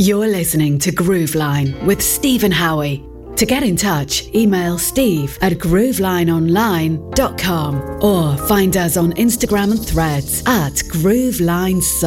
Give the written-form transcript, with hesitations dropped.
You're listening to Grooveline with Stephen Howie. To get in touch, email steve@groovelineonline.com or find us on Instagram and Threads @GroovelineSong.